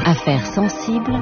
Affaires sensibles,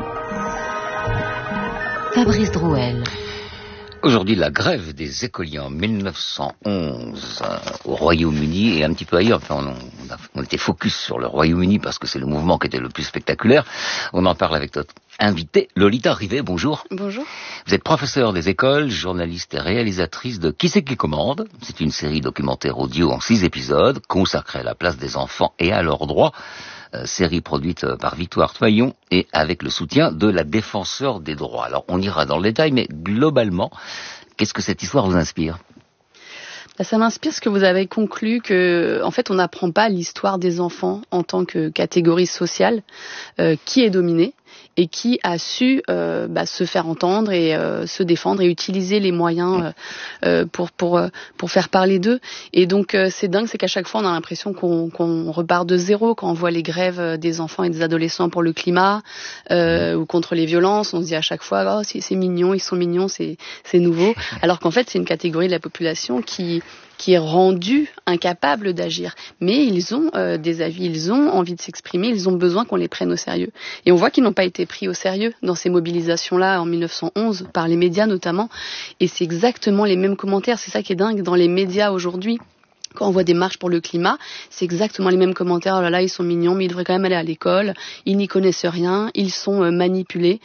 Fabrice Drouel. Aujourd'hui, la grève des écoliers en 1911 au Royaume-Uni et un petit peu ailleurs. Enfin, on était focus sur le Royaume-Uni parce que c'est le mouvement qui était le plus spectaculaire. On en parle avec notre invitée, Lolita Rivet. Bonjour. Bonjour. Vous êtes professeure des écoles, journaliste et réalisatrice de Qui c'est qui commande. C'est une série documentaire audio en 6 épisodes consacrée à la place des enfants et à leurs droits. Série produite par Victoire Toyon et avec le soutien de la Défenseure des droits. Alors, on ira dans le détail, mais globalement, qu'est-ce que cette histoire vous inspire ? Ça m'inspire ce que vous avez conclu que, en fait, on n'apprend pas l'histoire des enfants en tant que catégorie sociale qui est dominée et qui a su se faire entendre et se défendre et utiliser les moyens pour faire parler d'eux. Et donc c'est dingue, c'est qu'à chaque fois on a l'impression qu'on repart de zéro quand on voit les grèves des enfants et des adolescents pour le climat ou contre les violences. On se dit à chaque fois c'est mignon, ils sont mignons, c'est nouveau. Alors qu'en fait c'est une catégorie de la population qui est rendue incapable d'agir. Mais ils ont des avis, ils ont envie de s'exprimer, ils ont besoin qu'on les prenne au sérieux. Et on voit qu'ils n'ont pas été pris au sérieux dans ces mobilisations-là en 1911, par les médias notamment. Et c'est exactement les mêmes commentaires. C'est ça qui est dingue dans les médias aujourd'hui. Quand on voit des marches pour le climat, c'est exactement les mêmes commentaires. Oh là là, ils sont mignons, mais ils devraient quand même aller à l'école. Ils n'y connaissent rien. Ils sont manipulés,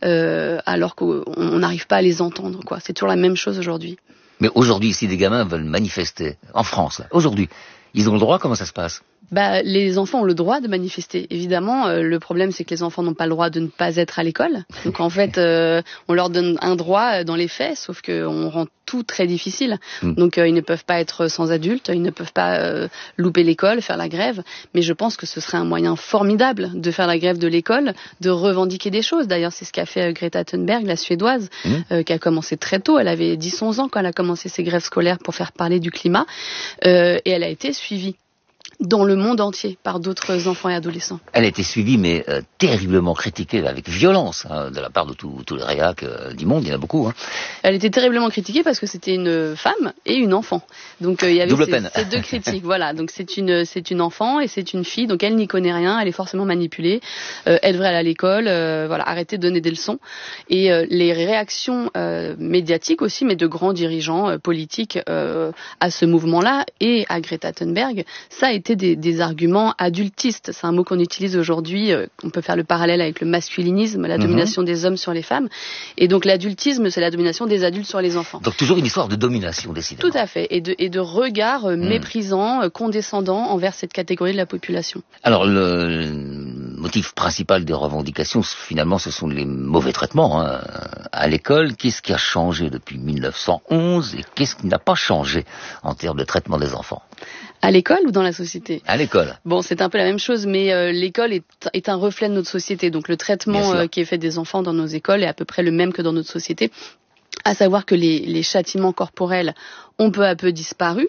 alors qu'on n'arrive pas à les entendre, quoi. C'est toujours la même chose aujourd'hui. Mais aujourd'hui, si des gamins veulent manifester, en France, là, aujourd'hui, ils ont le droit, comment ça se passe ? Les enfants ont le droit de manifester. Évidemment, le problème, c'est que les enfants n'ont pas le droit de ne pas être à l'école. Donc, en fait, on leur donne un droit dans les faits, sauf qu'on rend tout très difficile. Donc, ils ne peuvent pas être sans adultes, ils ne peuvent pas louper l'école, faire la grève. Mais je pense que ce serait un moyen formidable de faire la grève de l'école, de revendiquer des choses. D'ailleurs, c'est ce qu'a fait Greta Thunberg, la Suédoise, qui a commencé très tôt. Elle avait 10-11 ans quand elle a commencé ses grèves scolaires pour faire parler du climat. Et elle a été suivie dans le monde entier par d'autres enfants et adolescents. Elle a été suivie, mais terriblement critiquée, avec violence, de la part de tous les réacs du monde, il y en a beaucoup. Elle était terriblement critiquée parce que c'était une femme et une enfant. Donc il y avait ces deux critiques. Voilà, donc c'est une enfant et c'est une fille, donc elle n'y connaît rien, elle est forcément manipulée. Elle devrait aller à l'école, arrêter de donner des leçons. Et les réactions médiatiques aussi, mais de grands dirigeants politiques à ce mouvement-là et à Greta Thunberg, ça a été des arguments adultistes. C'est un mot qu'on utilise aujourd'hui. On peut faire le parallèle avec le masculinisme, la domination des hommes sur les femmes. Et donc l'adultisme, c'est la domination des adultes sur les enfants. Donc toujours une histoire de domination, décidément. Tout à fait. Et de regard méprisant, condescendant envers cette catégorie de la population. Alors le motif principal des revendications, finalement, ce sont les mauvais traitements à l'école. Qu'est-ce qui a changé depuis 1911 et qu'est-ce qui n'a pas changé en termes de traitement des enfants ? À l'école ou dans la société ? À l'école. Bon, c'est un peu la même chose, mais l'école est un reflet de notre société. Donc le traitement qui est fait des enfants dans nos écoles est à peu près le même que dans notre société. À savoir que les châtiments corporels ont peu à peu disparu.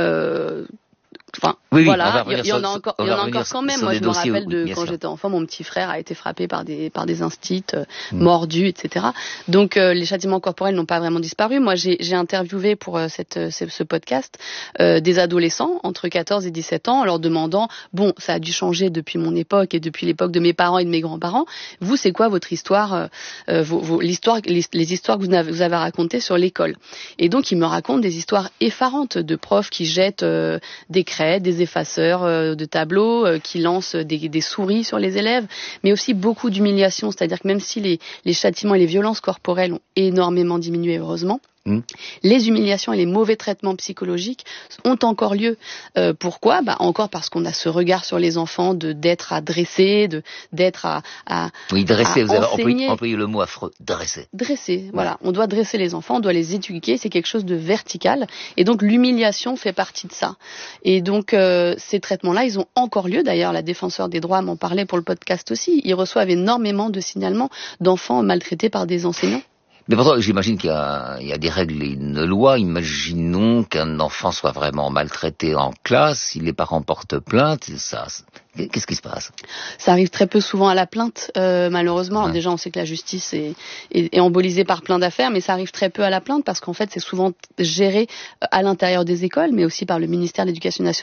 Il y en a encore quand même. Moi, je me rappelle quand j'étais enfant, mon petit frère a été frappé par des instits, mordu, etc. Donc, les châtiments corporels n'ont pas vraiment disparu. Moi, j'ai interviewé pour ce podcast des adolescents entre 14 et 17 ans en leur demandant, bon, ça a dû changer depuis mon époque et depuis l'époque de mes parents et de mes grands-parents. Vous, c'est quoi votre histoire, les histoires que vous avez racontées sur l'école? Et donc, ils me racontent des histoires effarantes de profs qui jettent des craies, des effaceurs de tableaux, qui lancent des souris sur les élèves, mais aussi beaucoup d'humiliation, c'est-à-dire que même si les châtiments et les violences corporelles ont énormément diminué, heureusement, les humiliations et les mauvais traitements psychologiques ont encore lieu. Pourquoi ? Encore parce qu'on a ce regard sur les enfants d'être à dresser, d'être à oui, dresser, vous avez enseigner. employé le mot affreux, dresser. Dresser, voilà. On doit dresser les enfants, on doit les éduquer, c'est quelque chose de vertical. Et donc l'humiliation fait partie de ça. Et donc ces traitements-là, ils ont encore lieu. D'ailleurs, la Défenseure des droits m'en parlait pour le podcast aussi. Ils reçoivent énormément de signalements d'enfants maltraités par des enseignants. Mais pourtant, j'imagine qu'il y a des règles et une loi. Imaginons qu'un enfant soit vraiment maltraité en classe, si les parents portent plainte, qu'est-ce qui se passe ? Ça arrive très peu souvent à la plainte, malheureusement. Alors déjà, on sait que la justice est embolisée par plein d'affaires, mais ça arrive très peu à la plainte parce qu'en fait, c'est souvent géré à l'intérieur des écoles, mais aussi par le ministère de l'Éducation nationale.